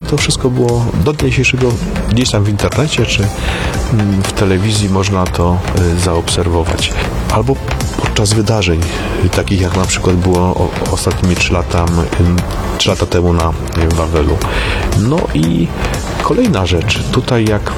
to wszystko było do dnia dzisiejszego gdzieś tam w internecie czy w telewizji można to zaobserwować. Albo podczas wydarzeń, takich jak na przykład było ostatnimi 3 lata temu na Wawelu. No i kolejna rzecz, tutaj jak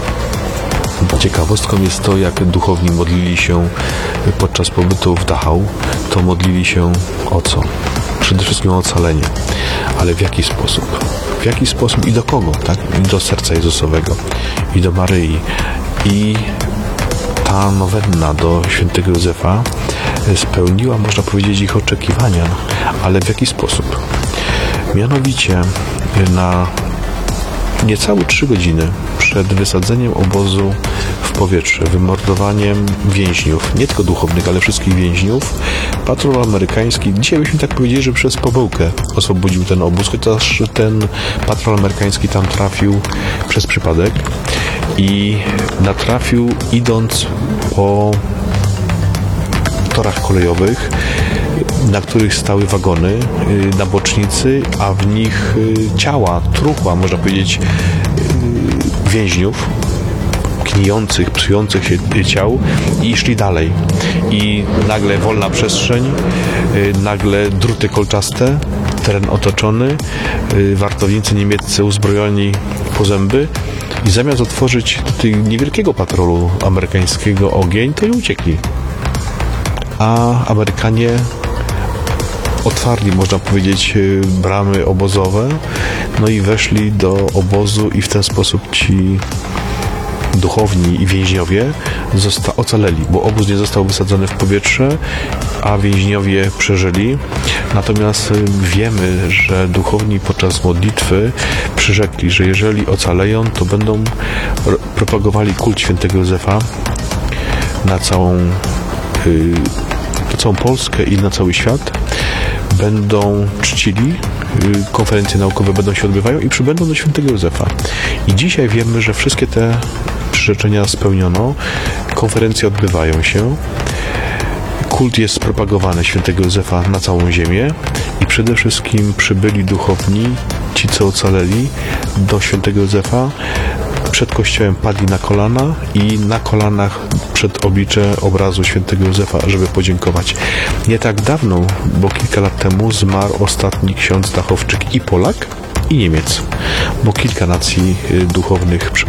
ciekawostką jest to, jak duchowni modlili się podczas pobytu w Dachau, to modlili się o co? Przede wszystkim o ocalenie. Ale w jaki sposób? W jaki sposób i do kogo? Tak? I do serca Jezusowego, i do Maryi. I ta nowenna do świętego Józefa spełniła, można powiedzieć, ich oczekiwania. Ale w jaki sposób? Mianowicie na niecałe 3 godziny przed wysadzeniem obozu w powietrze, wymordowaniem więźniów, nie tylko duchownych, ale wszystkich więźniów, patrol amerykański, dzisiaj byśmy tak powiedzieli, że przez pomyłkę oswobodził ten obóz, chociaż ten patrol amerykański tam trafił przez przypadek i natrafił idąc po torach kolejowych, na których stały wagony na bocznicy, a w nich ciała, truchła, można powiedzieć, więźniów, gnijących, psujących się ciał i szli dalej. I nagle wolna przestrzeń, nagle druty kolczaste, teren otoczony, wartownicy niemieccy uzbrojoni po zęby i zamiast otworzyć do tego niewielkiego patrolu amerykańskiego ogień, to i uciekli. A Amerykanie otwarli, można powiedzieć, bramy obozowe, no i weszli do obozu i w ten sposób ci duchowni i więźniowie ocaleli, bo obóz nie został wysadzony w powietrze, a więźniowie przeżyli. Natomiast wiemy, że duchowni podczas modlitwy przyrzekli, że jeżeli ocaleją, to będą propagowali kult świętego Józefa na całą Polskę i na cały świat. Będą czcili, konferencje naukowe będą się odbywają i przybędą do świętego Józefa. I dzisiaj wiemy, że wszystkie te przyrzeczenia spełniono, konferencje odbywają się, kult jest propagowany świętego Józefa na całą ziemię i przede wszystkim przybyli duchowni, ci co ocaleli, do świętego Józefa, przed kościołem padli na kolana i na kolanach przed oblicze obrazu świętego Józefa, żeby podziękować. Nie tak dawno, bo kilka lat temu zmarł ostatni ksiądz Dachowczyk i Polak, i Niemiec, bo kilka nacji duchownych